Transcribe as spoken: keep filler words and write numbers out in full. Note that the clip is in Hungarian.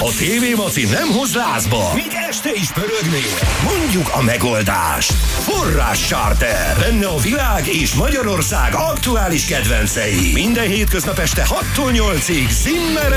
A tévémaci nem hoz lázba, míg este is pörögnél. Mondjuk a megoldást. Forrás Charter. Benne a világ és Magyarország aktuális kedvencei. Minden hétköznap este hattól nyolcig Zimmer